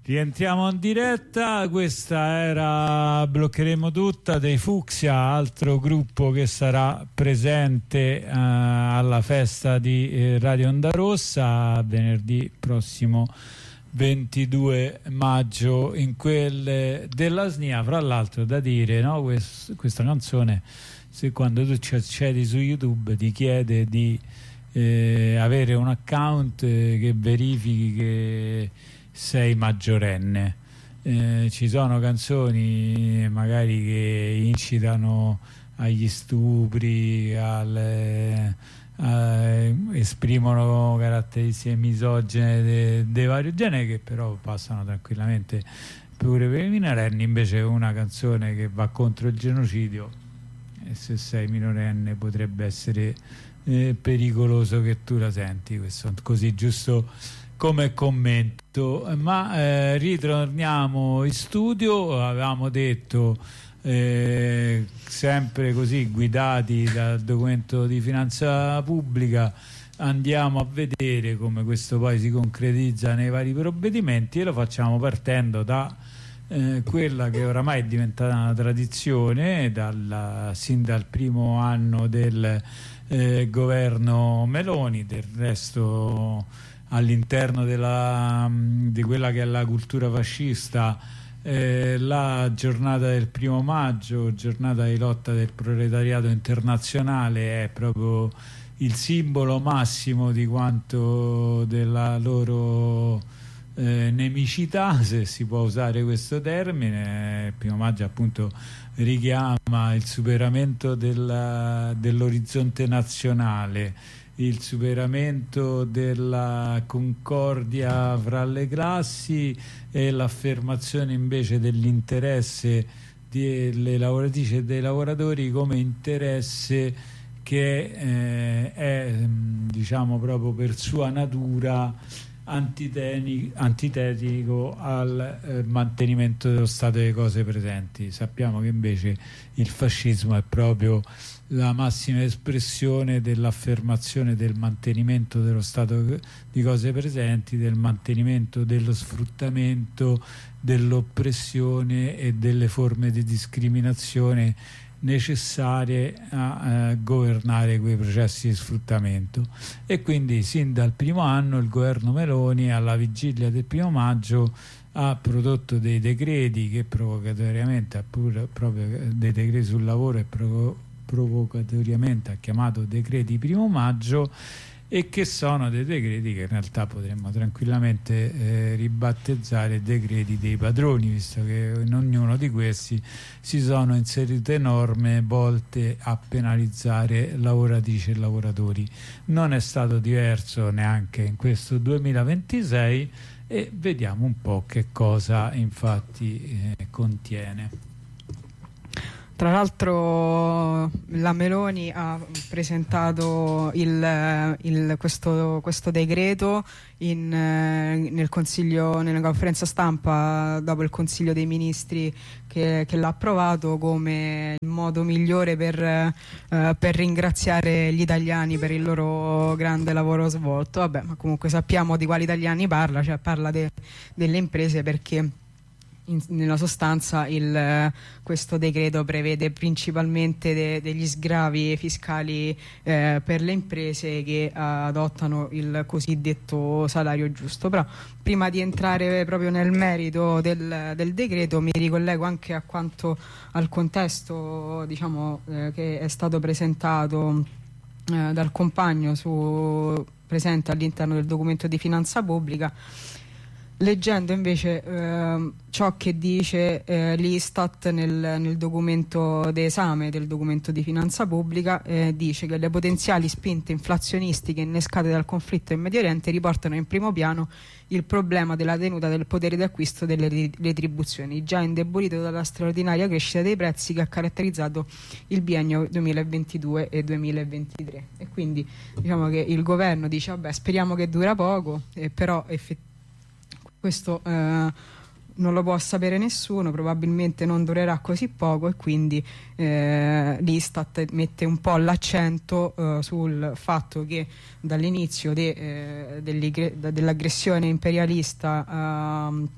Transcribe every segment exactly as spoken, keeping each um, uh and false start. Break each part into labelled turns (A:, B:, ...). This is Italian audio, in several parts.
A: Rientriamo in diretta, questa era Bloccheremo Tutta dei Fucsia, altro gruppo che sarà presente eh, alla festa di eh, Radio Onda Rossa venerdì prossimo ventidue maggio in quelle della S N I A. Fra l'altro da dire, no, quest questa canzone, se quando tu ci accedi su YouTube ti chiede di eh, avere un account eh, che verifichi che sei maggiorenne. Eh, ci sono canzoni magari che incitano agli stupri, alle, a, esprimono caratteristiche misogene di vario genere, che però passano tranquillamente pure per i minorenni. Invece una canzone che va contro il genocidio, e se sei minorenne potrebbe essere eh, pericoloso che tu la senti. Questo così, giusto come commento. Ma eh, ritorniamo in studio. Avevamo detto eh, sempre così, guidati dal documento di finanza pubblica, andiamo a vedere come questo poi si concretizza nei vari provvedimenti, e lo facciamo partendo da eh, quella che oramai è diventata una tradizione dal, sin dal primo anno del eh, governo Meloni. Del resto, all'interno della, di quella che è la cultura fascista, eh, la giornata del primo maggio, giornata di lotta del proletariato internazionale, è proprio il simbolo massimo di quanto della loro eh, nemicità, se si può usare questo termine. Il primo maggio appunto richiama il superamento dell'orizzonte nazionale, il superamento della concordia fra le classi e l'affermazione invece dell'interesse delle lavoratrici e dei lavoratori come interesse che eh, è diciamo proprio per sua natura antitetico al eh, mantenimento dello stato delle cose presenti. Sappiamo che invece il fascismo è proprio la massima espressione dell'affermazione del mantenimento dello stato di cose presenti, del mantenimento dello sfruttamento, dell'oppressione e delle forme di discriminazione necessarie a eh, governare quei processi di sfruttamento. E quindi sin dal primo anno il governo Meloni, alla vigilia del primo maggio, ha prodotto dei decreti che provocatoriamente, pure proprio dei decreti sul lavoro, e provo provocatoriamente ha chiamato decreti primo maggio, e che sono dei decreti che in realtà potremmo tranquillamente eh, ribattezzare decreti dei padroni, visto che in ognuno di questi si sono inserite norme volte a penalizzare lavoratrici e lavoratori. Non è stato diverso neanche in questo duemilaventisei, e vediamo un po' che cosa infatti eh, contiene.
B: Tra l'altro la Meloni ha presentato il, il, questo, questo decreto in, nel consiglio, nella conferenza stampa dopo il Consiglio dei Ministri che, che l'ha approvato, come il modo migliore per, eh, per ringraziare gli italiani per il loro grande lavoro svolto. Vabbè, ma comunque sappiamo di quali italiani parla, cioè parla de, delle imprese, perché In, nella sostanza il, questo decreto prevede principalmente de, degli sgravi fiscali eh, per le imprese che adottano il cosiddetto salario giusto. Però prima di entrare proprio nel merito del, del decreto, mi ricollego anche a quanto al contesto, diciamo, eh, che è stato presentato eh, dal compagno su, presente all'interno del documento di finanza pubblica. Leggendo invece eh, ciò che dice eh, l'Istat nel, nel documento d'esame del documento di finanza pubblica, eh, dice che le potenziali spinte inflazionistiche innescate dal conflitto in Medio Oriente riportano in primo piano il problema della tenuta del potere d'acquisto delle retribuzioni, già indebolito dalla straordinaria crescita dei prezzi che ha caratterizzato il biennio duemilaventidue e duemilaventitré. E quindi diciamo che il governo dice vabbè, speriamo che dura poco, eh, però effettivamente questo eh, non lo può sapere nessuno, probabilmente non durerà così poco, e quindi eh, l'Istat mette un po' l'accento eh, sul fatto che dall'inizio de, eh, dell'aggressione imperialista eh,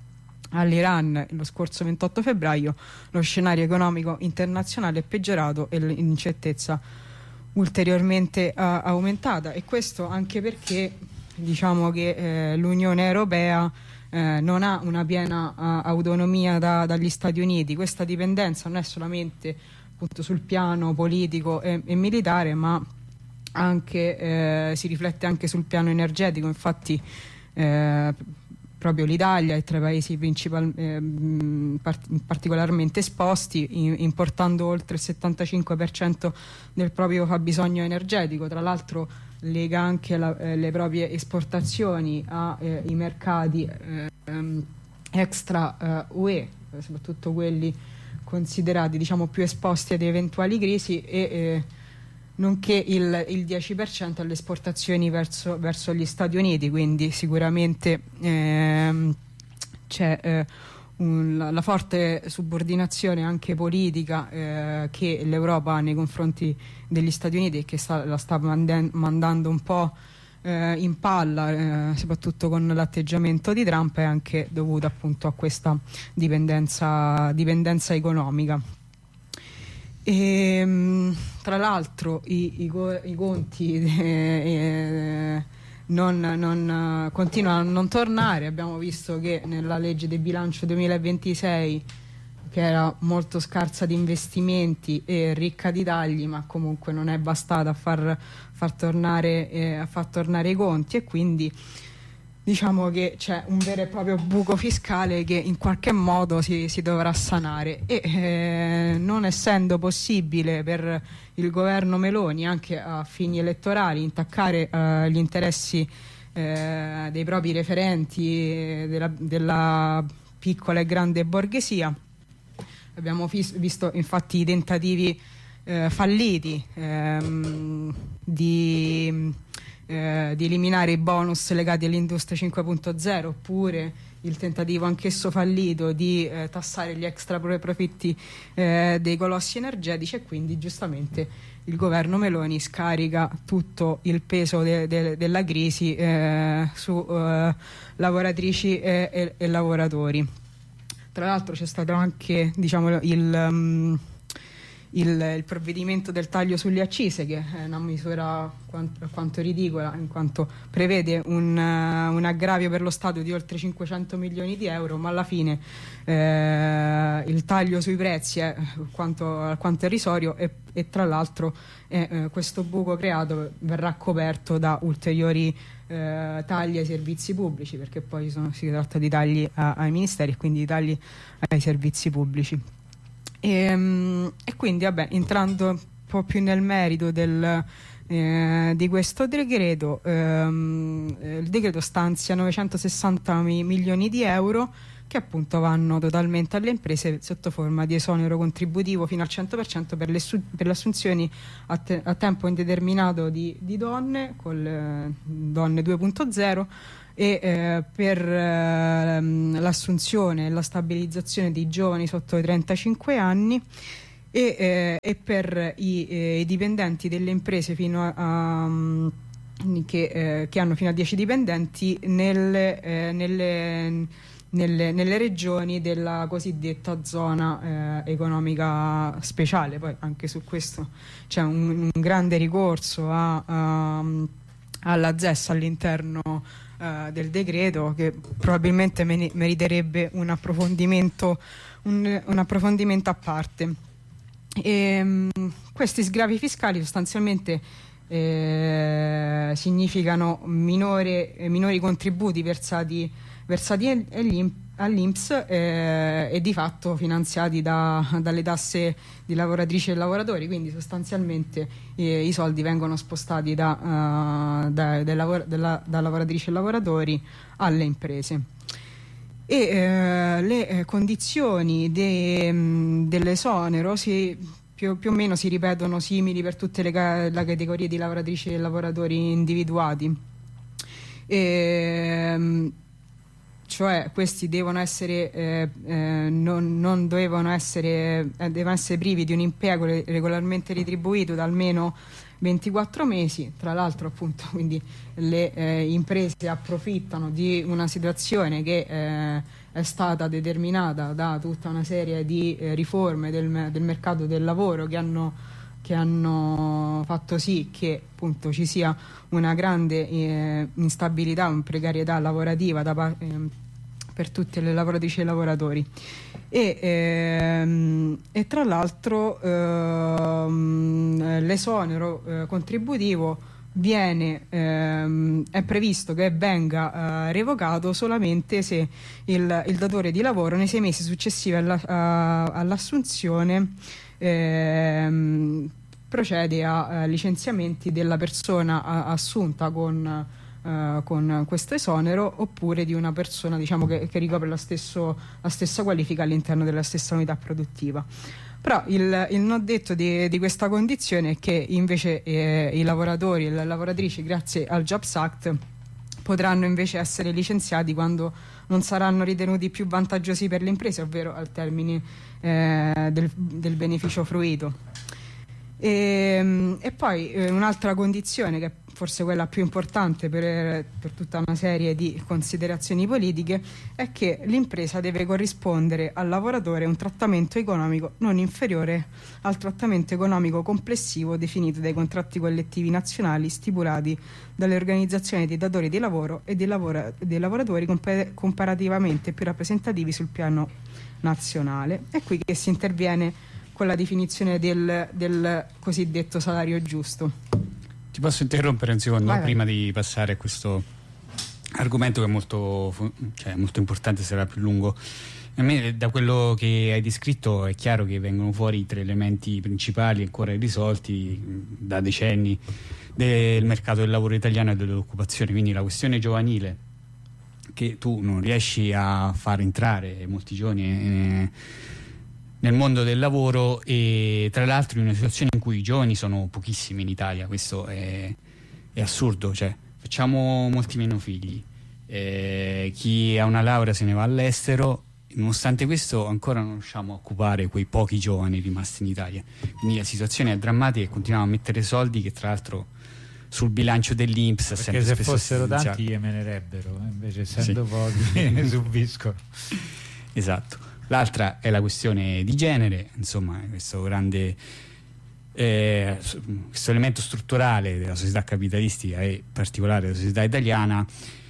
B: all'Iran lo scorso ventotto febbraio, lo scenario economico internazionale è peggiorato e l'incertezza ulteriormente uh, aumentata, e questo anche perché diciamo che eh, l'Unione Europea eh, non ha una piena uh, autonomia da, dagli Stati Uniti. Questa dipendenza non è solamente appunto sul piano politico e, e militare, ma anche eh, si riflette anche sul piano energetico. Infatti eh, proprio l'Italia è tra i paesi principal, eh, part- particolarmente esposti, in- importando oltre il settantacinque per cento del proprio fabbisogno energetico. Tra l'altro lega anche la, eh, le proprie esportazioni ai eh, mercati eh, extra eh, U E, soprattutto quelli considerati diciamo più esposti ad eventuali crisi, e eh, nonché il, il dieci per cento alle esportazioni verso, verso gli Stati Uniti. Quindi sicuramente ehm, c'è eh, un, la, la forte subordinazione anche politica eh, che l'Europa ha nei confronti degli Stati Uniti, e che sta, la sta manden- mandando un po' eh, in palla, eh, soprattutto con l'atteggiamento di Trump, è anche dovuta appunto a questa dipendenza, dipendenza economica. E, tra l'altro i, i, i conti eh, non, non, continuano a non tornare. Abbiamo visto che nella legge di bilancio duemilaventisei, che era molto scarsa di investimenti e ricca di tagli, ma comunque non è bastata a far, far, tornare, eh, a far tornare i conti, e quindi diciamo che c'è un vero e proprio buco fiscale che in qualche modo si, si dovrà sanare, e eh, non essendo possibile per il governo Meloni, anche a fini elettorali, intaccare eh, gli interessi eh, dei propri referenti della, della piccola e grande borghesia. Abbiamo fis- visto infatti i tentativi eh, falliti ehm, di Eh, di eliminare i bonus legati all'industria cinque punto zero, oppure il tentativo anch'esso fallito di eh, tassare gli extra profitti eh, dei colossi energetici, e quindi giustamente il governo Meloni scarica tutto il peso de- de- della crisi eh, su eh, lavoratrici e-, e-, e lavoratori. Tra l'altro c'è stato anche diciamo il um, Il, il provvedimento del taglio sulle accise, che è una misura quanto, quanto ridicola, in quanto prevede un, uh, un aggravio per lo Stato di oltre cinquecento milioni di euro, ma alla fine eh, il taglio sui prezzi è quanto, quanto irrisorio, e, e tra l'altro eh, eh, questo buco creato verrà coperto da ulteriori eh, tagli ai servizi pubblici, perché poi sono, si tratta di tagli a, ai ministeri e quindi di tagli ai servizi pubblici. E, e quindi vabbè, entrando un po' più nel merito del, eh, di questo decreto, ehm, il decreto stanzia novecentosessanta milioni di euro che appunto vanno totalmente alle imprese sotto forma di esonero contributivo fino al cento per cento per le, per le assunzioni a, te, a tempo indeterminato di, di donne, con eh, donne due punto zero, e eh, per eh, l'assunzione e la stabilizzazione di giovani sotto i trentacinque anni, e, eh, e per i, eh, i dipendenti delle imprese fino a, a che, eh, che hanno fino a dieci dipendenti nelle, eh, nelle, nelle, nelle regioni della cosiddetta zona eh, economica speciale. Poi anche su questo c'è un, un grande ricorso a, a, alla Z E S all'interno Uh, del decreto, che probabilmente me- meriterebbe un approfondimento, un, un approfondimento a parte. E, um, questi sgravi fiscali sostanzialmente eh, significano minore, eh, minori contributi versati, versati all'I N P S eh, e di fatto finanziati da, dalle tasse di lavoratrici e lavoratori. Quindi sostanzialmente eh, i soldi vengono spostati da, uh, da, da, lavor- della, da lavoratrici e lavoratori alle imprese. E eh, le eh, condizioni de, mh, dell'esonero si, più, più o meno si ripetono simili per tutte le, ca- le categorie di lavoratrici e lavoratori individuati. E, mh, cioè questi devono essere eh, eh, non, non dovevano essere eh, devono essere privi di un impiego regolarmente retribuito da almeno ventiquattro mesi. Tra l'altro appunto quindi le eh, imprese approfittano di una situazione che eh, è stata determinata da tutta una serie di eh, riforme del, del mercato del lavoro che hanno, che hanno fatto sì che appunto ci sia una grande eh, instabilità, una precarietà lavorativa da, eh, per tutte le lavoratrici e i lavoratori. E, ehm, e tra l'altro ehm, l'esonero eh, contributivo viene, ehm, è previsto che venga eh, revocato solamente se il, il datore di lavoro nei sei mesi successivi alla, a, all'assunzione ehm, procede a, a licenziamenti della persona a, assunta con Uh, con questo esonero, oppure di una persona, diciamo, che, che ricopre la, stesso, la stessa qualifica all'interno della stessa unità produttiva. Però il, il non detto di, di questa condizione è che invece eh, i lavoratori e le lavoratrici, grazie al Jobs Act, potranno invece essere licenziati quando non saranno ritenuti più vantaggiosi per le imprese, ovvero al termine eh, del, del beneficio fruito. E, e poi eh, un'altra condizione, che è forse quella più importante per, per tutta una serie di considerazioni politiche, è che l'impresa deve corrispondere al lavoratore un trattamento economico non inferiore al trattamento economico complessivo definito dai contratti collettivi nazionali stipulati dalle organizzazioni dei datori di lavoro e dei, lavora, dei lavoratori compa- comparativamente più rappresentativi sul piano nazionale. È qui che si interviene con la definizione del, del cosiddetto salario giusto.
C: Ti posso interrompere un secondo
B: vai,
C: prima
B: vai.
C: di passare a questo argomento che è molto, cioè, molto importante, sarà più lungo. A me, da quello che hai descritto, è chiaro che vengono fuori i tre elementi principali ancora irrisolti da decenni del mercato del lavoro italiano e dell'occupazione. Quindi la questione giovanile, che tu non riesci a far entrare molti giovani eh, nel mondo del lavoro, e tra l'altro in una situazione in cui i giovani sono pochissimi in Italia. Questo è, è assurdo, cioè facciamo molti meno figli, eh, chi ha una laurea se ne va all'estero, nonostante questo ancora non riusciamo a occupare quei pochi giovani rimasti in Italia. Quindi la situazione è drammatica e continuiamo a mettere soldi che tra l'altro sul bilancio dell'I N P S
A: perché
C: sempre
A: se
C: spesso
A: fossero tanti gli menerebbero, eh? Invece essendo sì. pochi ne subiscono.
C: Esatto. L'altra è la questione di genere, insomma, questo grande eh, questo elemento strutturale della società capitalistica e in particolare della società italiana,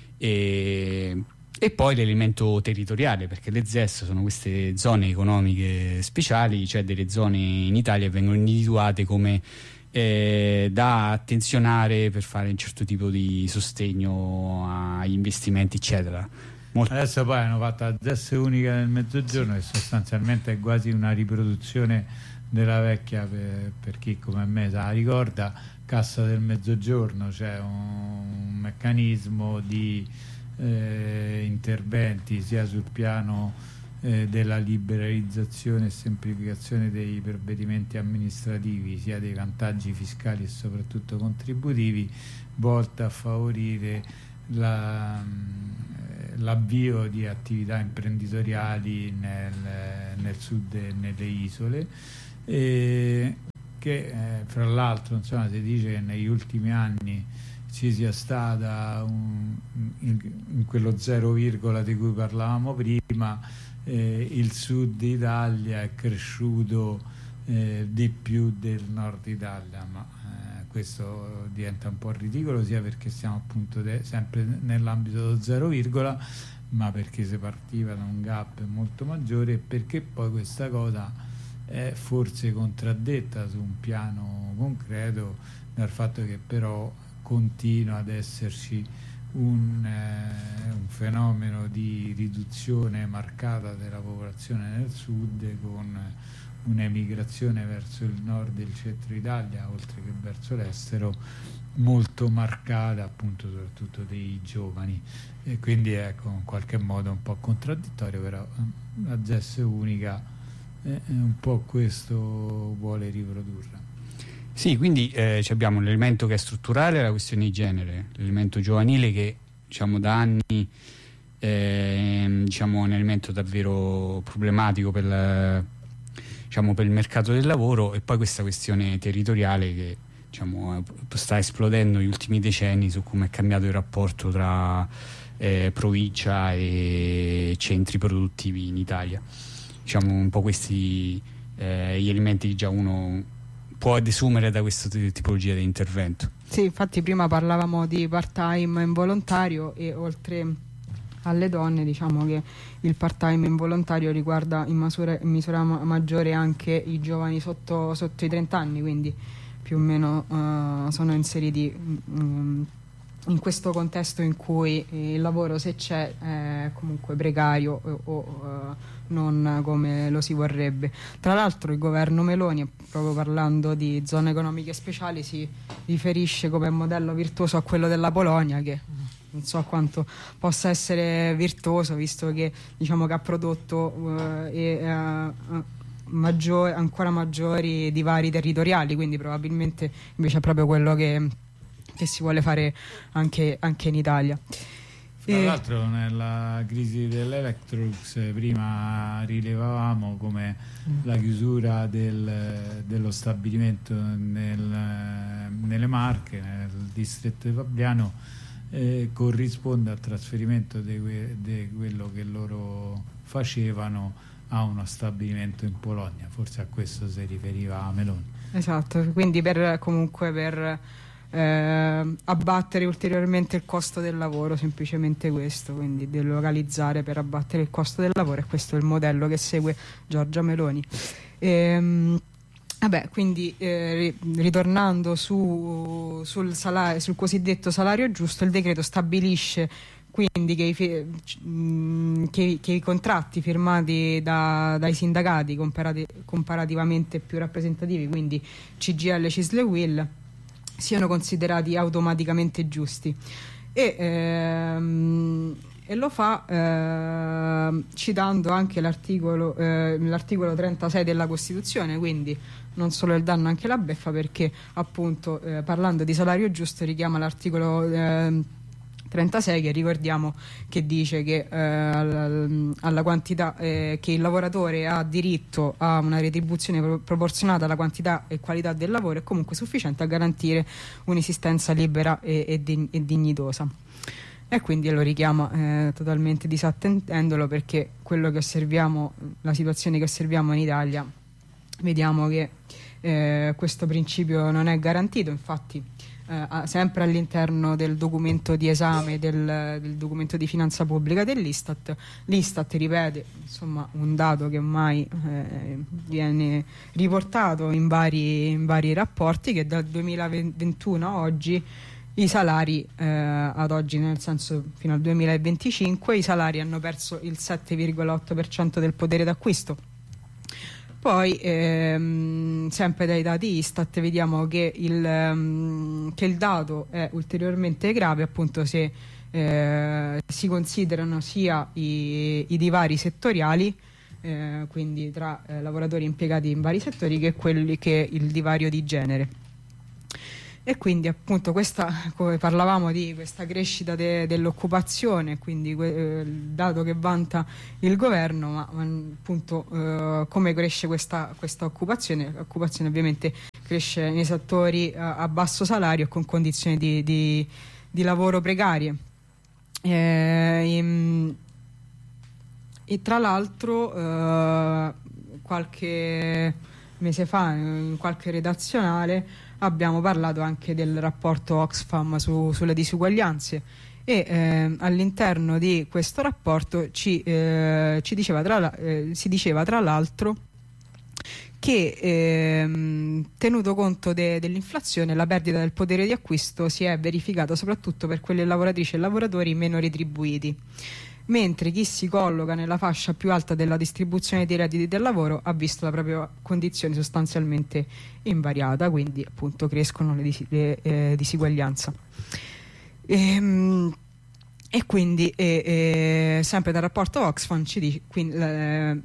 C: e, e poi l'elemento territoriale, perché le Z E S sono queste zone economiche speciali, cioè delle zone in Italia che vengono individuate come eh, da attenzionare per fare un certo tipo di sostegno agli investimenti, eccetera. Molto.
A: Adesso poi hanno fatto la Z E S unica nel Mezzogiorno, che sostanzialmente è quasi una riproduzione della vecchia, per, per chi come me se la ricorda, Cassa del Mezzogiorno, cioè un, un meccanismo di eh, interventi sia sul piano eh, della liberalizzazione e semplificazione dei provvedimenti amministrativi, sia dei vantaggi fiscali e soprattutto contributivi, volta a favorire la l'avvio di attività imprenditoriali nel, nel sud e nelle isole, e che eh, fra l'altro, insomma, si dice che negli ultimi anni ci sia stata un, in, in quello zero virgola di cui parlavamo prima, eh, il sud Italia è cresciuto eh, di più del nord Italia, ma questo diventa un po' ridicolo, sia perché siamo appunto de- sempre nell'ambito dello zero virgola, ma perché si partiva da un gap molto maggiore, e perché poi questa cosa è forse contraddetta su un piano concreto dal fatto che però continua ad esserci un, eh, un fenomeno di riduzione marcata della popolazione nel sud, con un'emigrazione verso il nord del centro Italia, oltre che verso l'estero, molto marcata appunto soprattutto dei giovani, e quindi ecco, in qualche modo un po' contraddittorio, però la Z E S unica eh, un po' questo vuole riprodurre.
C: Sì, quindi eh, abbiamo l'elemento che è strutturale, la questione di genere, l'elemento giovanile che diciamo da anni eh, diciamo, è un elemento davvero problematico per la, diciamo, per il mercato del lavoro, e poi questa questione territoriale che diciamo, sta esplodendo negli ultimi decenni su come è cambiato il rapporto tra eh, provincia e centri produttivi in Italia. Diciamo un po' questi eh, gli elementi che già uno può desumere da questa tipologia di intervento.
B: Sì, infatti prima parlavamo di part-time involontario, e oltre alle donne diciamo che il part-time involontario riguarda in misura, in misura ma- maggiore anche i giovani sotto, sotto i trenta anni, quindi più o meno uh, sono inseriti um, in questo contesto in cui il lavoro, se c'è, è comunque precario o, o uh, non come lo si vorrebbe. Tra l'altro il governo Meloni, proprio parlando di zone economiche speciali, si riferisce come modello virtuoso a quello della Polonia, che non so quanto possa essere virtuoso, visto che diciamo che ha prodotto uh, e, uh, maggior, ancora maggiori divari territoriali, quindi probabilmente invece è proprio quello che, che si vuole fare anche, anche in Italia.
A: Tra l'altro nella crisi dell'Electrolux prima rilevavamo come mm. la chiusura del, dello stabilimento nel, nelle Marche, nel distretto di Fabriano, eh, corrisponde al trasferimento di quello che loro facevano a uno stabilimento in Polonia. Forse a questo si riferiva Meloni.
B: Esatto, quindi per comunque per Eh, abbattere ulteriormente il costo del lavoro, semplicemente questo, quindi delocalizzare per abbattere il costo del lavoro, e questo è il modello che segue Giorgia Meloni. Ehm, vabbè, quindi eh, ritornando su, sul, salario, sul cosiddetto salario giusto, il decreto stabilisce quindi che i, che, che i contratti firmati da, dai sindacati comparati, comparativamente più rappresentativi, quindi C G I L, C I S L e U I L, siano considerati automaticamente giusti, e, ehm, e lo fa eh, citando anche l'articolo, eh, l'articolo trentasei della Costituzione, quindi non solo il danno, anche la beffa, perché appunto eh, parlando di salario giusto richiama l'articolo eh, trentasei, che ricordiamo che dice che eh, alla, alla quantità eh, che il lavoratore ha diritto a una retribuzione pro- proporzionata alla quantità e qualità del lavoro, è comunque sufficiente a garantire un'esistenza libera e, e, di- e dignitosa. E quindi lo richiama eh, totalmente disattendendolo, perché quello che osserviamo, la situazione che osserviamo in Italia, vediamo che eh, questo principio non è garantito. Infatti Uh, sempre all'interno del documento di esame del, del documento di finanza pubblica dell'Istat, l'Istat ripete insomma un dato che ormai eh, viene riportato in vari, in vari rapporti, che dal duemilaventuno a oggi i salari eh, ad oggi, nel senso fino al duemilaventicinque, i salari hanno perso il sette virgola otto per cento del potere d'acquisto. Poi ehm, sempre dai dati Istat vediamo che il, um, che il dato è ulteriormente grave, appunto, se eh, si considerano sia i, i divari settoriali, eh, quindi tra eh, lavoratori impiegati in vari settori, che quelli che il divario di genere. E quindi appunto questa, come parlavamo di questa crescita de, dell'occupazione, quindi que, il dato che vanta il governo, ma, ma appunto eh, come cresce questa, questa occupazione? L'occupazione ovviamente cresce nei settori eh, a basso salario e con condizioni di, di, di lavoro precarie. Eh, in, e tra l'altro eh, qualche mese fa, in qualche redazionale, abbiamo parlato anche del rapporto Oxfam su, sulle disuguaglianze, e eh, all'interno di questo rapporto ci, eh, ci diceva tra, eh, si diceva tra l'altro che eh, tenuto conto de, dell'inflazione, la perdita del potere di acquisto si è verificata soprattutto per quelle lavoratrici e lavoratori meno retribuiti, mentre chi si colloca nella fascia più alta della distribuzione dei redditi del lavoro ha visto la propria condizione sostanzialmente invariata, quindi appunto crescono le, dis- le eh, disuguaglianze. Ehm, e quindi eh, eh, sempre dal rapporto Oxfam ci dice, quindi, eh,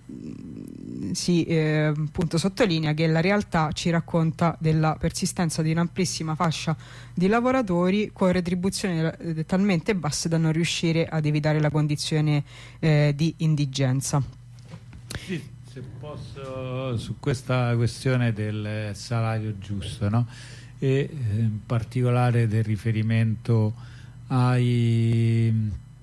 B: si eh, appunto sottolinea che la realtà ci racconta della persistenza di un'amplissima fascia di lavoratori con retribuzioni eh, talmente basse da non riuscire ad evitare la condizione eh, di indigenza.
A: Sì, se posso, su questa questione del salario giusto, no? e eh, in particolare del riferimento ai,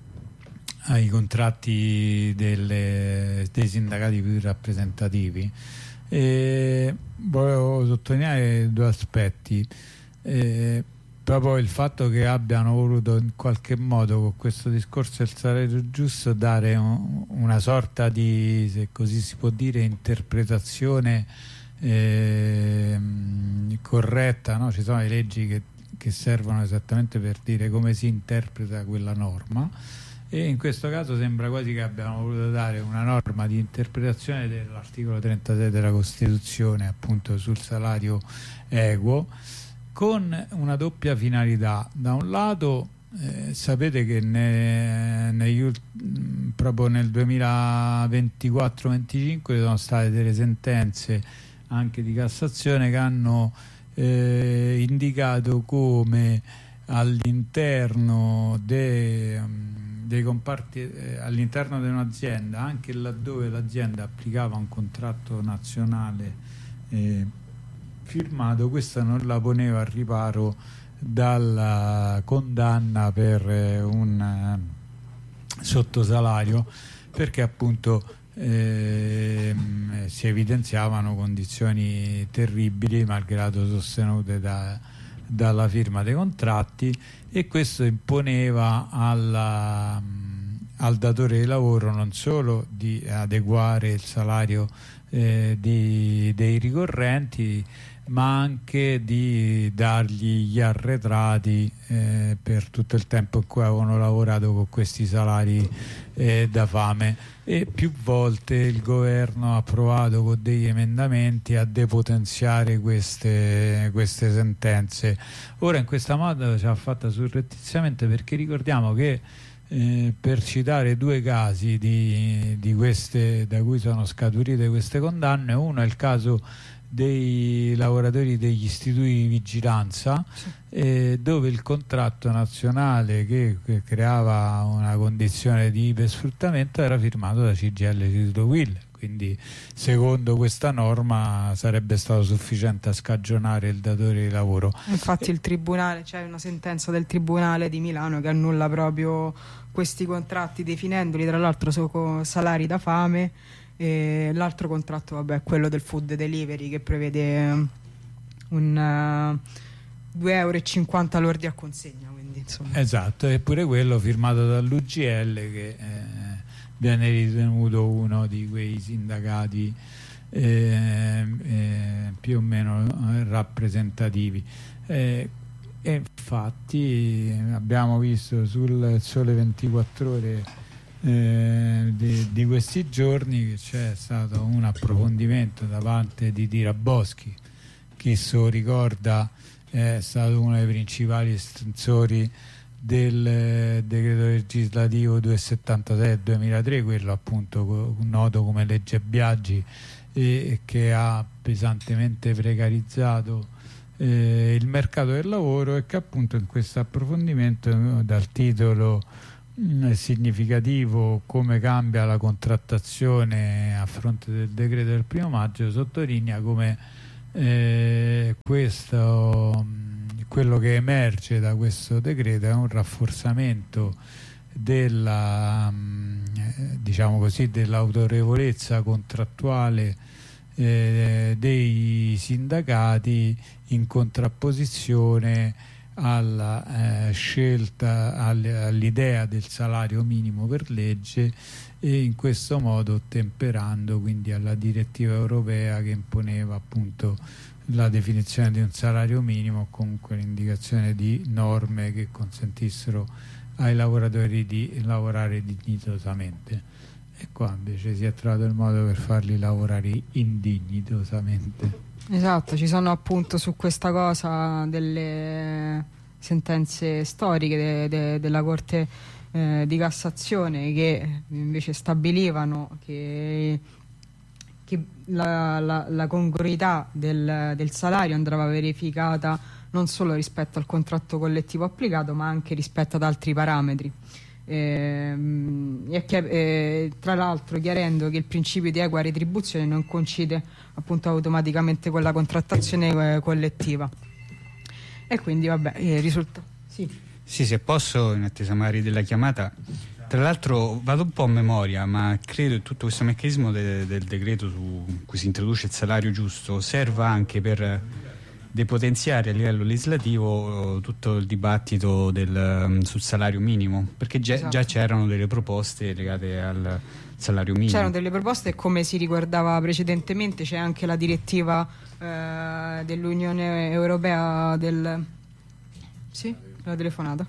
A: ai contratti delle, dei sindacati più rappresentativi. E volevo sottolineare due aspetti. Eh, proprio il fatto che abbiano voluto in qualche modo con questo discorso del salario giusto dare un, una sorta di, se così si può dire, interpretazione eh, corretta, no? Ci sono le leggi che, che servono esattamente per dire come si interpreta quella norma, e in questo caso sembra quasi che abbiano voluto dare una norma di interpretazione dell'articolo trentasei della Costituzione, appunto sul salario equo, con una doppia finalità. Da un lato eh, sapete che ne, negli, proprio nel duemilaventiquattro venticinque sono state delle sentenze anche di Cassazione che hanno eh, indicato come all'interno de, dei comparti eh, all'interno di un'azienda, anche laddove l'azienda applicava un contratto nazionale eh, firmato, questa non la poneva al riparo dalla condanna per eh, un eh, sottosalario, perché appunto eh, si evidenziavano condizioni terribili malgrado sostenute da, dalla firma dei contratti, e questo imponeva alla, al datore di lavoro non solo di adeguare il salario eh, di, dei ricorrenti, ma anche di dargli gli arretrati eh, per tutto il tempo in cui avevano lavorato con questi salari eh, da fame. E più volte il governo ha provato con degli emendamenti a depotenziare queste, queste sentenze. Ora in questa modo ci ha fatta surrettiziamente, perché ricordiamo che eh, per citare due casi di, di queste, da cui sono scaturite queste condanne, uno è il caso dei lavoratori degli istituti di vigilanza, sì. eh, dove il contratto nazionale che, che creava una condizione di ipersfruttamento era firmato da C G I L e Istituto Will, quindi secondo questa norma sarebbe stato sufficiente a scagionare il datore di lavoro.
B: Infatti il tribunale, c'è una sentenza del Tribunale di Milano che annulla proprio questi contratti, definendoli tra l'altro salari da fame. E l'altro contratto, vabbè, è quello del food delivery, che prevede un uh, due euro e cinquanta lordi a consegna, quindi, insomma.
A: Esatto, eppure quello firmato dall'U G L, che eh, viene ritenuto uno di quei sindacati eh, eh, più o meno rappresentativi. Eh, e infatti abbiamo visto sul Sole ventiquattro Ore Eh, di, di questi giorni che c'è stato un approfondimento da parte di Tiraboschi. Chi se lo ricorda è stato uno dei principali estensori del eh, decreto legislativo duecentosettantasei del duemilatré, quello appunto noto come legge Biagi, e che ha pesantemente precarizzato eh, il mercato del lavoro, e che appunto in questo approfondimento, dal titolo significativo "Come cambia la contrattazione a fronte del decreto del primo maggio", sottolinea come eh, questo, quello che emerge da questo decreto è un rafforzamento della, diciamo così, dell'autorevolezza contrattuale eh, dei sindacati, in contrapposizione alla eh, scelta, all'idea del salario minimo per legge, e in questo modo ottemperando quindi alla direttiva europea che imponeva appunto la definizione di un salario minimo, o comunque l'indicazione di norme che consentissero ai lavoratori di lavorare dignitosamente. E qua invece si è trovato il modo per farli lavorare indignitosamente.
B: Esatto, ci sono appunto su questa cosa delle sentenze storiche de, de, della Corte eh, di Cassazione, che invece stabilivano che, che la, la, la congruità del, del salario andava verificata non solo rispetto al contratto collettivo applicato, ma anche rispetto ad altri parametri. Eh, e eh, tra l'altro chiarendo che il principio di equa retribuzione non coincide appunto automaticamente con la contrattazione eh, collettiva. e quindi vabbè eh, risulta sì.
C: Sì, se posso, in attesa magari della chiamata, tra l'altro vado un po' a memoria, ma credo che tutto questo meccanismo de- del decreto su cui si introduce il salario giusto serva anche per depotenziare a livello legislativo tutto il dibattito del, sul salario minimo, perché già,
B: esatto.
C: già c'erano delle proposte legate al salario minimo.
B: C'erano delle proposte, e come si ricordava precedentemente c'è anche la direttiva eh, dell'Unione Europea del... Sì, la telefonata.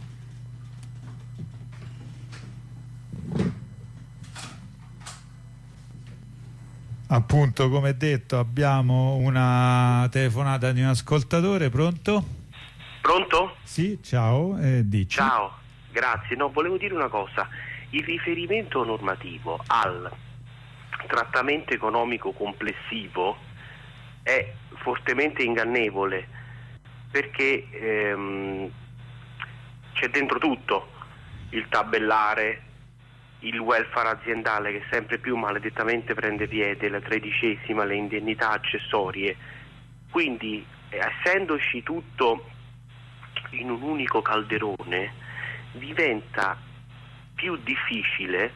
A: Appunto, come detto, abbiamo una telefonata di un ascoltatore. Pronto?
D: Pronto?
A: Sì, ciao, eh, dici.
D: Ciao, grazie. No, volevo dire una cosa. Il riferimento normativo al trattamento economico complessivo è fortemente ingannevole, perché ehm, c'è dentro tutto: il tabellare, il welfare aziendale che sempre più maledettamente prende piede, la tredicesima, le indennità accessorie. Quindi, essendoci tutto in un unico calderone, diventa più difficile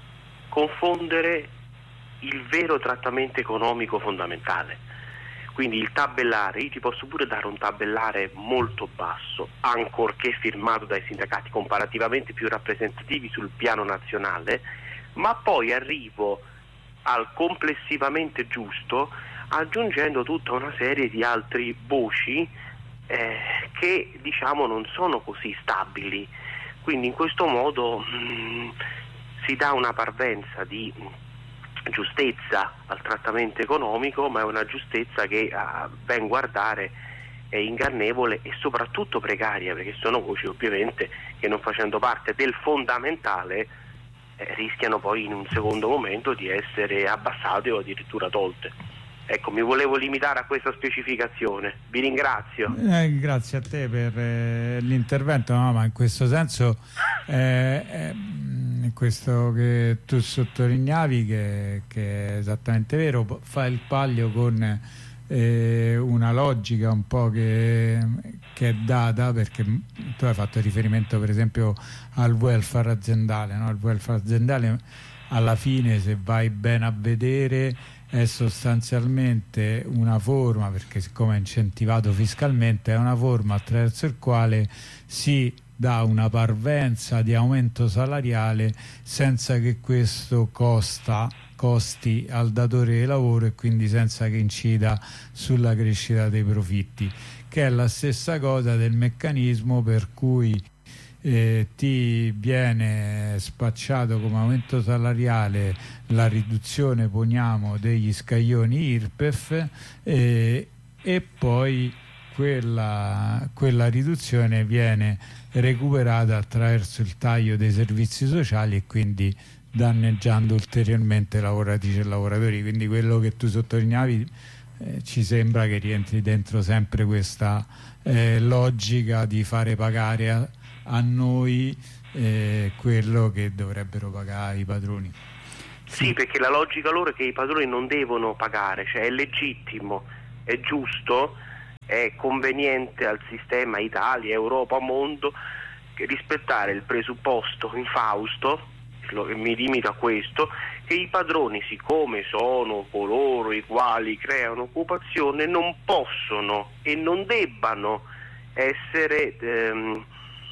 D: confondere il vero trattamento economico fondamentale. Quindi il tabellare, io ti posso pure dare un tabellare molto basso, ancorché firmato dai sindacati comparativamente più rappresentativi sul piano nazionale, ma poi arrivo al complessivamente giusto aggiungendo tutta una serie di altri voci eh, che diciamo non sono così stabili. Quindi in questo modo mh, si dà una parvenza di giustezza al trattamento economico, ma è una giustezza che a ben guardare è ingannevole e soprattutto precaria, perché sono voci ovviamente che, non facendo parte del fondamentale, eh, rischiano poi in un secondo momento di essere abbassate o addirittura tolte. Ecco, mi volevo limitare a questa specificazione. Vi ringrazio.
A: Eh, grazie a te per eh, l'intervento, no, ma in questo senso eh, eh, questo che tu sottolineavi, che, che è esattamente vero, fa il paio con eh, una logica un po' che, che è data, perché tu hai fatto riferimento per esempio al welfare aziendale, no? Il welfare aziendale alla fine, se vai bene a vedere, è sostanzialmente una forma, perché siccome è incentivato fiscalmente, è una forma attraverso il quale si dà una parvenza di aumento salariale senza che questo costa, costi al datore di lavoro, e quindi senza che incida sulla crescita dei profitti, che è la stessa cosa del meccanismo per cui Eh, ti viene spacciato come aumento salariale la riduzione, poniamo, degli scaglioni I R P E F, eh, e poi quella, quella riduzione viene recuperata attraverso il taglio dei servizi sociali, e quindi danneggiando ulteriormente lavoratrici e lavoratori. Quindi quello che tu sottolineavi eh, ci sembra che rientri dentro sempre questa eh, logica di fare pagare a a noi eh, quello che dovrebbero pagare i padroni.
D: Sì, perché la logica loro è che i padroni non devono pagare, cioè è legittimo, è giusto, è conveniente al sistema Italia, Europa, mondo, che rispettare il presupposto infausto, mi limito a questo, che i padroni, siccome sono coloro i quali creano occupazione, non possono e non debbano essere ehm,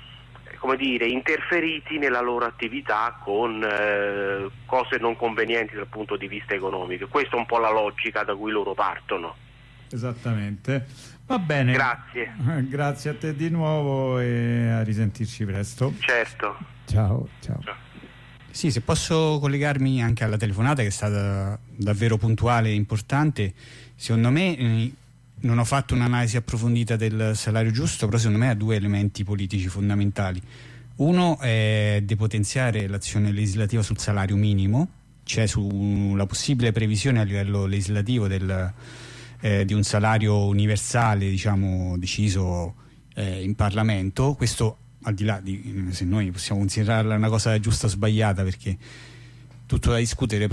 D: come dire, interferiti nella loro attività con eh, cose non convenienti dal punto di vista economico. Questa è un po' la logica da cui loro partono.
A: Esattamente. Va bene.
D: Grazie.
A: Grazie a te di nuovo e a risentirci presto.
D: Certo.
A: Ciao, ciao.
D: Ciao.
C: Sì, se posso collegarmi anche alla telefonata, che è stata davvero puntuale e importante. Secondo me eh, non ho fatto un'analisi approfondita del salario giusto, però secondo me ha due elementi politici fondamentali. Uno è depotenziare l'azione legislativa sul salario minimo, cioè sulla possibile previsione a livello legislativo del, eh, di un salario universale, diciamo, deciso eh, in Parlamento. Questo al di là di se noi possiamo considerarla una cosa giusta o sbagliata, perché tutto da discutere, però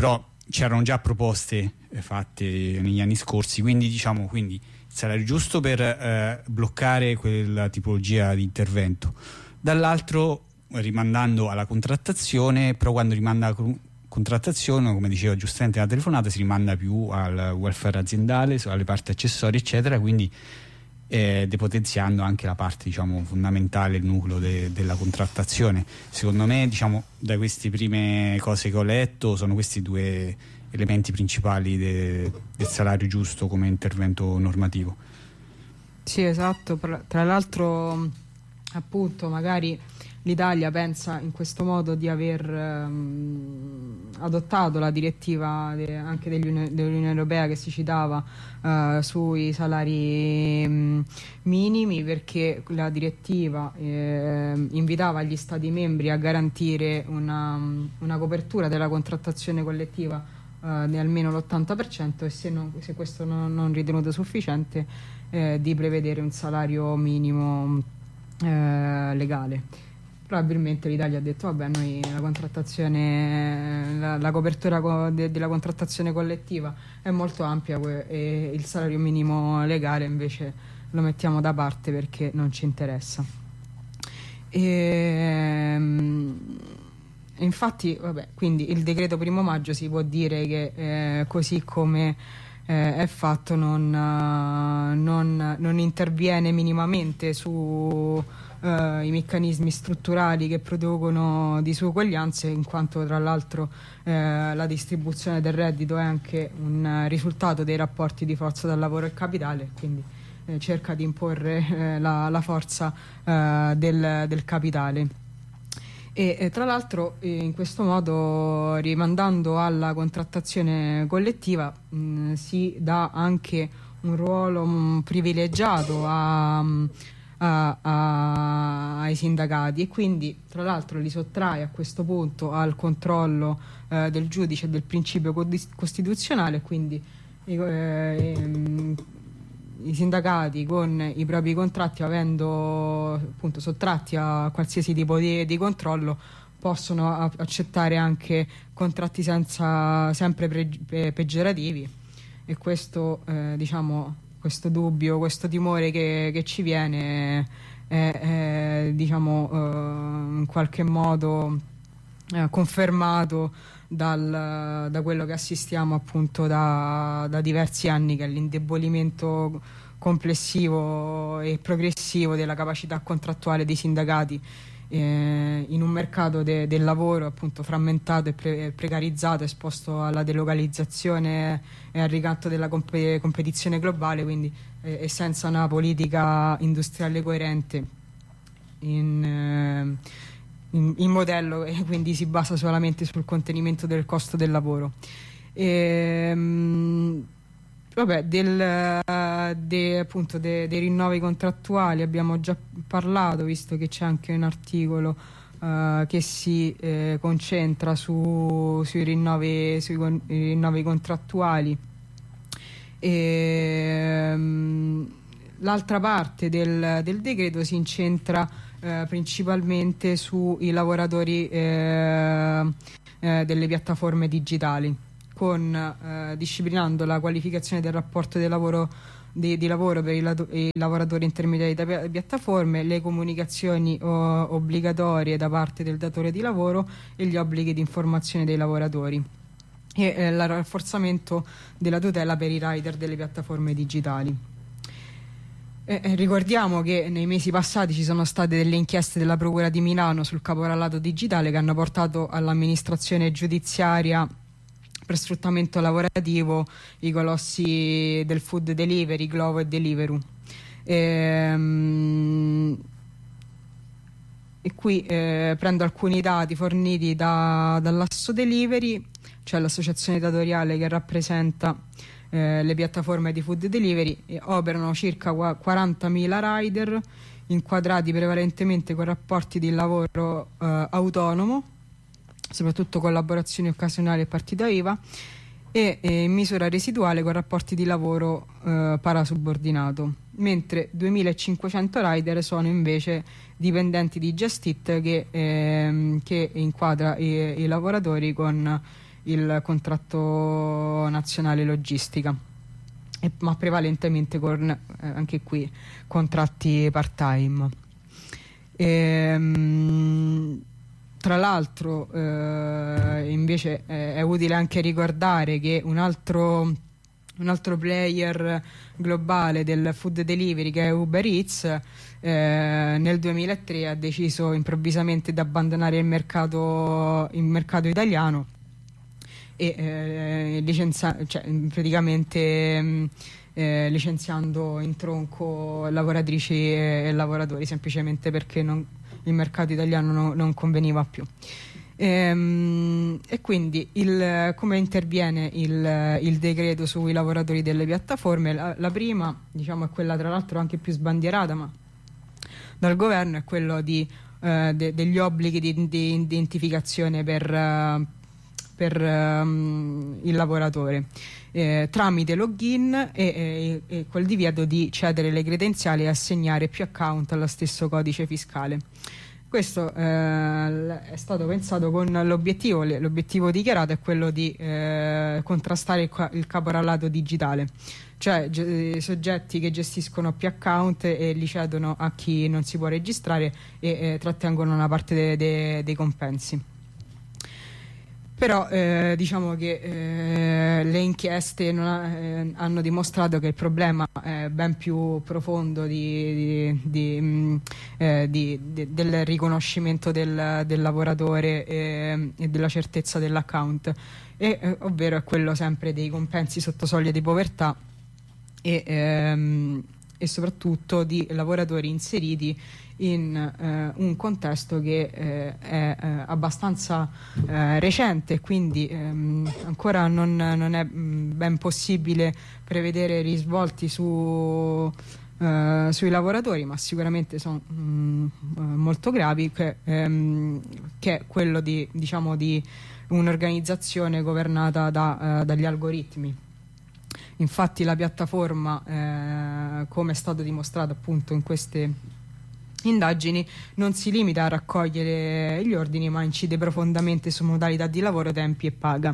C: c'erano già proposte eh, fatte negli anni scorsi, quindi diciamo quindi il salario giusto per eh, bloccare quella tipologia di intervento, dall'altro rimandando alla contrattazione, però quando rimanda alla contrattazione, come diceva giustamente nella telefonata, si rimanda più al welfare aziendale, alle parti accessorie eccetera, quindi eh, depotenziando anche la parte diciamo fondamentale, il nucleo de- della contrattazione. Secondo me diciamo da queste prime cose che ho letto sono questi due elementi principali de- del salario giusto come intervento normativo.
B: Sì, esatto. Tra l'altro appunto magari l'Italia pensa in questo modo di aver um, adottato la direttiva de, anche dell'Unione, dell'Unione Europea che si citava uh, sui salari um, minimi, perché la direttiva eh, invitava gli Stati membri a garantire una, una copertura della contrattazione collettiva uh, di almeno l'ottanta per cento e se, non, se questo non, non ritenuto sufficiente eh, di prevedere un salario minimo eh, legale. Probabilmente l'Italia ha detto vabbè, noi la contrattazione la, la copertura co- de, della contrattazione collettiva è molto ampia e il salario minimo legale invece lo mettiamo da parte perché non ci interessa. E, infatti vabbè, quindi il decreto primo maggio si può dire che eh, così come eh, è fatto non, non, non interviene minimamente su Uh, i meccanismi strutturali che producono disuguaglianze, in quanto tra l'altro uh, la distribuzione del reddito è anche un uh, risultato dei rapporti di forza del lavoro e capitale, quindi uh, cerca di imporre uh, la, la forza uh, del, del capitale. E, e tra l'altro eh, in questo modo, rimandando alla contrattazione collettiva, mh, si dà anche un ruolo mh, privilegiato a mh, A, a, ai sindacati, e quindi tra l'altro li sottrae a questo punto al controllo eh, del giudice e del principio costituzionale, quindi eh, ehm, i sindacati con i propri contratti, avendo appunto sottratti a qualsiasi tipo di, di controllo, possono a, accettare anche contratti senza, sempre pre, pe, peggiorativi, e questo eh, diciamo questo dubbio, questo timore che, che ci viene è, è diciamo eh, in qualche modo eh, confermato dal, da quello che assistiamo appunto da, da diversi anni, che è l'indebolimento complessivo e progressivo della capacità contrattuale dei sindacati eh, in un mercato de, del lavoro appunto frammentato e pre, precarizzato, esposto alla delocalizzazione e al ricatto della comp- competizione globale, quindi eh, e senza una politica industriale coerente in, eh, in, in modello, e quindi si basa solamente sul contenimento del costo del lavoro. E, mh, Vabbè, del, de, appunto de, dei rinnovi contrattuali abbiamo già parlato, visto che c'è anche un articolo uh, che si eh, concentra su, sui, rinnovi, sui con, rinnovi contrattuali. E, um, l'altra parte del, del decreto si incentra eh, principalmente sui lavoratori eh, eh, delle piattaforme digitali, con eh, disciplinando la qualificazione del rapporto di lavoro, di, di lavoro per i, lato, i lavoratori intermediari da pi- piattaforme, le comunicazioni o, obbligatorie da parte del datore di lavoro e gli obblighi di informazione dei lavoratori, e eh, il rafforzamento della tutela per i rider delle piattaforme digitali. Eh, eh, ricordiamo che nei mesi passati ci sono state delle inchieste della Procura di Milano sul caporalato digitale, che hanno portato all'amministrazione giudiziaria per sfruttamento lavorativo i colossi del food delivery, Glovo e Deliveroo. Ehm, e qui eh, prendo alcuni dati forniti da, dall'Asso Delivery, cioè l'associazione datoriale che rappresenta eh, le piattaforme di food delivery. E operano circa quarantamila rider inquadrati prevalentemente con rapporti di lavoro eh, autonomo, soprattutto collaborazioni occasionali e partita I V A, e, e in misura residuale con rapporti di lavoro eh, parasubordinato, mentre duemilacinquecento rider sono invece dipendenti di Just Eat, che, eh, che inquadra i, i lavoratori con il contratto nazionale logistica, e, ma prevalentemente con eh, anche qui contratti part-time. Ehm, tra l'altro eh, invece eh, è utile anche ricordare che un altro, un altro player globale del food delivery, che è Uber Eats, eh, nel duemilatré ha deciso improvvisamente di abbandonare il mercato, il mercato italiano e eh, licenza, cioè, praticamente mh, eh, licenziando in tronco lavoratrici e, e lavoratori, semplicemente perché non, il mercato italiano no, non conveniva più. Ehm, e quindi il, come interviene il, il decreto sui lavoratori delle piattaforme? La, la prima, diciamo, è quella tra l'altro anche più sbandierata ma dal governo, è quello di, eh, de, degli obblighi di, di identificazione per, uh, per um, il lavoratore eh, tramite login e, e, e col divieto di cedere le credenziali e assegnare più account allo stesso codice fiscale. Questo eh, è stato pensato con l'obiettivo, l'obiettivo dichiarato è quello di eh, contrastare il, il caporalato digitale, cioè ge- soggetti che gestiscono più account e li cedono a chi non si può registrare e eh, trattengono una parte de- de- dei compensi. Però eh, diciamo che eh, le inchieste non ha, eh, hanno dimostrato che il problema è ben più profondo di, di, di, mh, eh, di, di, del riconoscimento del, del lavoratore e, e della certezza dell'account, e, eh, ovvero è quello sempre dei compensi sotto soglia di povertà e, ehm, e soprattutto di lavoratori inseriti in eh, un contesto che eh, è eh, abbastanza eh, recente, quindi ehm, ancora non, non è mh, ben possibile prevedere risvolti su, eh, sui lavoratori, ma sicuramente sono molto gravi, che, ehm, che è quello di, diciamo, di un'organizzazione governata da, eh, dagli algoritmi. Infatti la piattaforma, eh, come è stato dimostrato appunto in queste indagini, non si limita a raccogliere gli ordini, ma incide profondamente su modalità di lavoro, tempi e paga.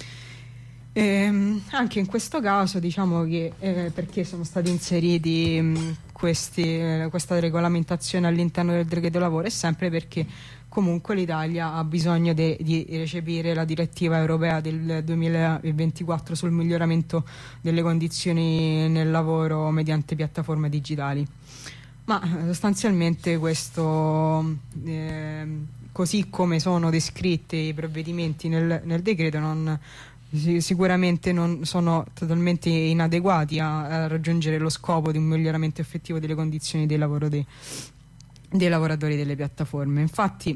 B: E anche in questo caso diciamo che eh, perché sono stati inseriti mh, questi, eh, questa regolamentazione all'interno del decreto lavoro, è sempre perché comunque l'Italia ha bisogno de, di recepire la direttiva europea del duemilaventiquattro sul miglioramento delle condizioni nel lavoro mediante piattaforme digitali. Ma sostanzialmente questo, eh, così come sono descritti i provvedimenti nel, nel decreto, non, sicuramente non sono totalmente inadeguati a, a raggiungere lo scopo di un miglioramento effettivo delle condizioni di lavoro dei, dei lavoratori delle piattaforme. Infatti,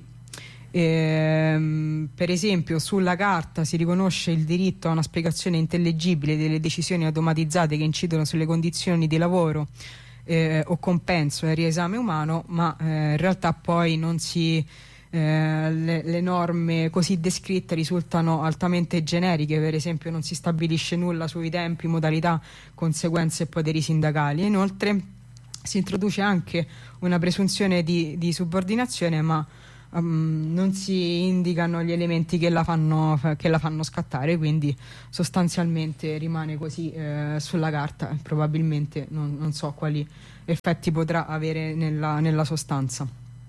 B: ehm, per esempio, sulla carta si riconosce il diritto a una spiegazione intellegibile delle decisioni automatizzate che incidono sulle condizioni di lavoro Eh, o compenso e riesame umano, ma eh, in realtà poi non si eh, le, le norme così descritte risultano altamente generiche. Per esempio non si stabilisce nulla sui tempi, modalità, conseguenze e poteri sindacali. Inoltre si introduce anche una presunzione di, di subordinazione, ma Um, non si indicano gli elementi che la fanno, che la fanno scattare, quindi sostanzialmente rimane così eh, sulla carta e probabilmente non, non so quali effetti potrà avere nella, nella sostanza.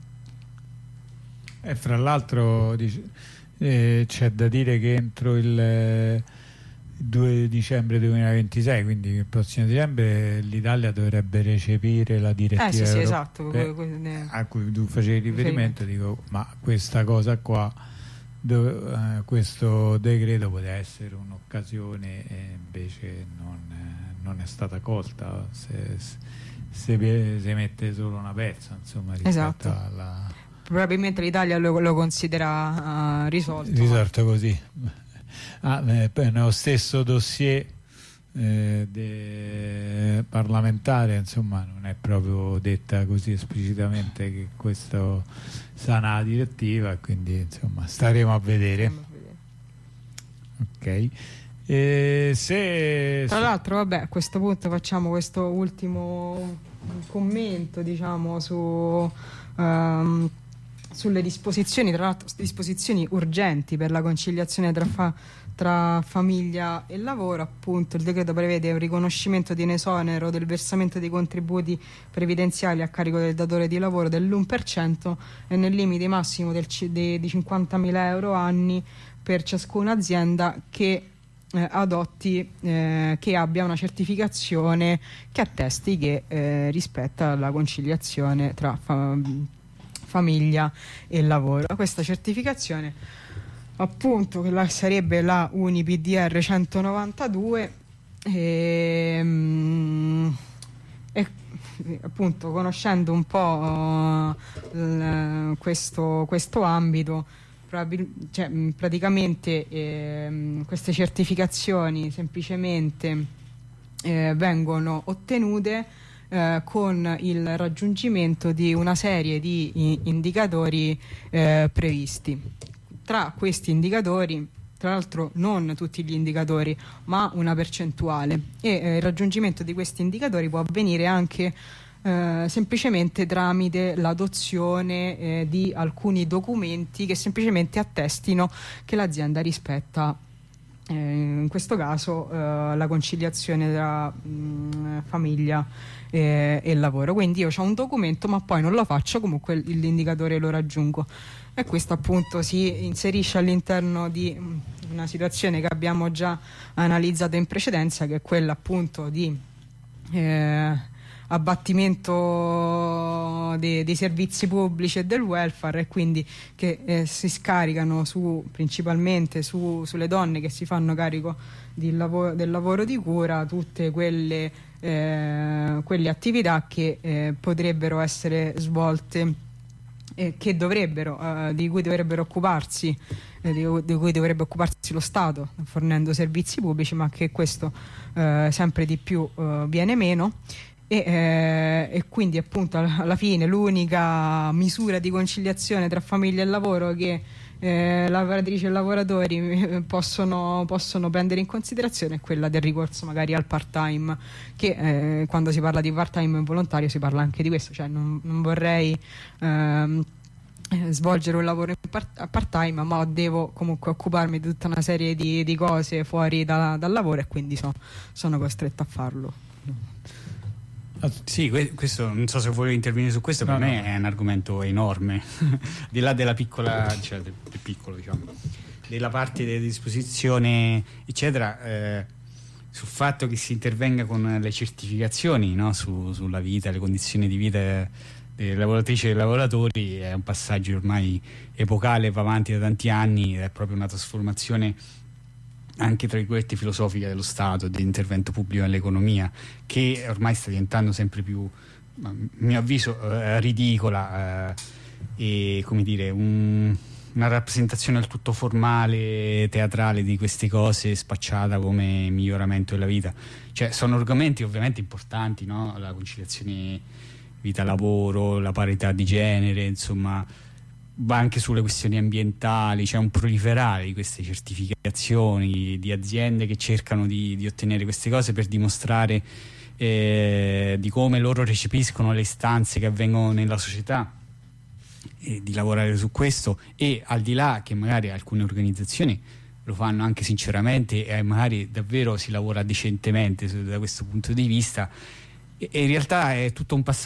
A: E fra l'altro dice, eh, c'è da dire che entro il eh, due dicembre duemilaventisei, quindi il prossimo dicembre, l'Italia dovrebbe recepire la direttiva
B: eh, sì, sì,
A: europea,
B: esatto,
A: eh,
B: que-
A: a cui tu facevi riferimento. Dico, ma questa cosa qua, dove, eh, questo decreto poteva essere un'occasione e invece non, eh, non è stata colta. Se, se, se mette solo una pezza, insomma, rispetto
B: esatto.
A: alla...
B: Probabilmente l'Italia lo, lo considera uh, risolto.
A: Risolto ma... così. Ah, eh, nello stesso dossier eh, de, parlamentare, insomma, non è proprio detta così esplicitamente che questo sarà la direttiva, quindi insomma staremo a vedere. Ok. E se
B: tra l'altro, vabbè, a questo punto facciamo questo ultimo commento, diciamo, su um, sulle disposizioni, tra l'altro disposizioni urgenti per la conciliazione tra, fa, tra famiglia e lavoro. Appunto il decreto prevede un riconoscimento di esonero del versamento dei contributi previdenziali a carico del datore di lavoro dell'uno per cento e nel limite massimo del, de, di cinquantamila euro anni per ciascuna azienda che eh, adotti, eh, che abbia una certificazione che attesti che eh, rispetta la conciliazione tra fa, famiglia e lavoro. Questa certificazione, appunto, che la, sarebbe la U N I P D R centonovantadue, e, e appunto, conoscendo un po' l, questo, questo ambito, cioè, praticamente eh, queste certificazioni semplicemente eh, vengono ottenute eh, con il raggiungimento di una serie di indicatori eh, previsti. Tra questi indicatori, tra l'altro non tutti gli indicatori, ma una percentuale, e eh, il raggiungimento di questi indicatori può avvenire anche Eh, semplicemente tramite l'adozione eh, di alcuni documenti che semplicemente attestino che l'azienda rispetta, eh, in questo caso, eh, la conciliazione tra mh, famiglia e, e lavoro. Quindi io ho un documento ma poi non lo faccio, comunque l'indicatore lo raggiungo, e questo appunto si inserisce all'interno di mh, una situazione che abbiamo già analizzato in precedenza, che è quella appunto di eh, abbattimento dei, dei servizi pubblici e del welfare, e quindi che eh, si scaricano su, principalmente su, sulle donne che si fanno carico di lavoro, del lavoro di cura, tutte quelle, eh, quelle attività che eh, potrebbero essere svolte, eh, che dovrebbero, eh, di cui dovrebbero occuparsi eh, di, di cui dovrebbe occuparsi lo Stato fornendo servizi pubblici, ma che questo eh, sempre di più eh, viene meno. E, eh, e quindi appunto alla fine l'unica misura di conciliazione tra famiglia e lavoro che eh, lavoratrici e lavoratori possono, possono prendere in considerazione è quella del ricorso magari al part time, che eh, quando si parla di part time volontario si parla anche di questo, cioè non, non vorrei ehm, svolgere un lavoro in part, a part time, ma devo comunque occuparmi di tutta una serie di, di cose fuori da, dal lavoro, e quindi so, sono costretta a farlo.
C: Sì, questo non so se vuoi intervenire su questo, per no, me no. È un argomento enorme, di là della piccola, cioè del, del piccolo, diciamo, della parte della disposizione, eccetera, eh, sul fatto che si intervenga con le certificazioni, no, su, sulla vita, le condizioni di vita delle lavoratrici e dei lavoratori, è un passaggio ormai epocale, va avanti da tanti anni, è proprio una trasformazione anche tra virgolette filosofica dello Stato, dell'intervento pubblico nell'economia, che ormai sta diventando sempre più, a mio avviso, eh, ridicola, eh, e come dire un, una rappresentazione del tutto formale, teatrale di queste cose, spacciata come miglioramento della vita. Cioè sono argomenti ovviamente importanti, no? La conciliazione vita-lavoro, la parità di genere, insomma, va anche sulle questioni ambientali. C'è un proliferare di queste certificazioni di aziende che cercano di, di ottenere queste cose per dimostrare eh, di come loro recepiscono le istanze che avvengono nella società, e di lavorare su questo, e al di là che magari alcune organizzazioni lo fanno anche sinceramente e magari davvero si lavora decentemente da questo punto di vista, e in realtà è tutto un passaggio